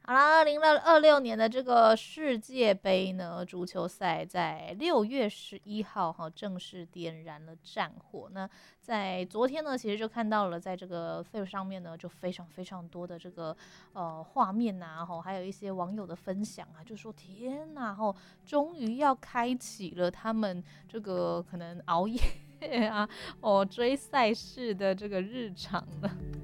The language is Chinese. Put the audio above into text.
好啦，2026年的这个世界杯呢，足球赛在6月11号正式点燃了战火。那在昨天呢，其实就看到了，在这个 Facebook 上面呢，就非常非常多的这个画面啊，还有一些网友的分享啊，就说天哪，终于要开启了他们这个可能熬夜啊追赛事的这个日常了。